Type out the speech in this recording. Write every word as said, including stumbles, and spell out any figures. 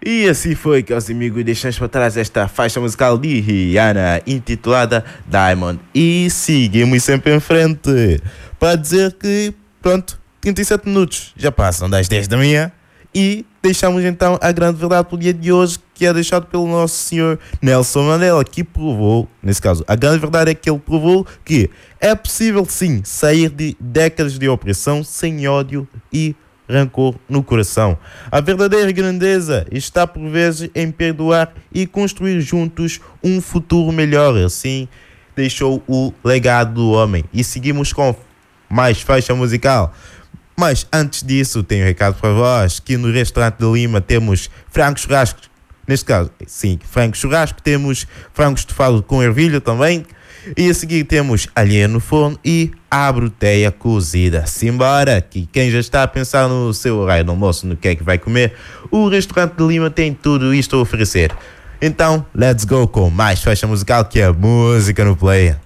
E assim foi, caros amigos, deixamos para trás esta faixa musical de Rihanna, intitulada Diamond. E seguimos sempre em frente, para dizer que, pronto, trinta e sete minutos já passam das dez da manhã. E deixamos então a grande verdade para o dia de hoje, que é deixado pelo nosso senhor Nelson Mandela, que provou, nesse caso, a grande verdade é que ele provou que é possível sim sair de décadas de opressão sem ódio e rancor no coração. A verdadeira grandeza está por vezes em perdoar e construir juntos um futuro melhor. Assim deixou o legado do homem. E seguimos com mais faixa musical. Mas antes disso, tenho um recado para vós, que no restaurante de Lima temos frango churrasco. Neste caso, sim, frango churrasco. Temos frango estufado com ervilha também. E a seguir temos alheia no forno e a bruteia cozida. Simbora, que quem já está a pensar no seu horário de almoço, no que é que vai comer, o restaurante de Lima tem tudo isto a oferecer. Então, let's go com mais faixa musical, que é a música no play.